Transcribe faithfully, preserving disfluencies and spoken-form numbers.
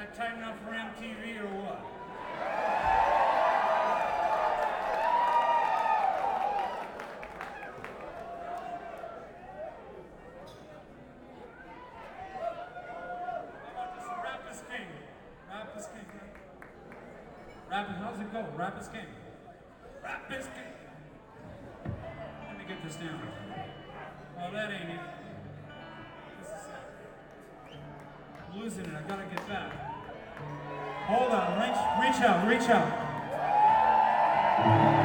that tight enough for M T V or what? How about this Rap is King? Rap is King. Rap is, how's it go? Rap is King. Rap is King. Let me get this down. Oh, that ain't it. This is it. I'm losing it. I gotta get back. Hold on. Reach, reach out. Reach out.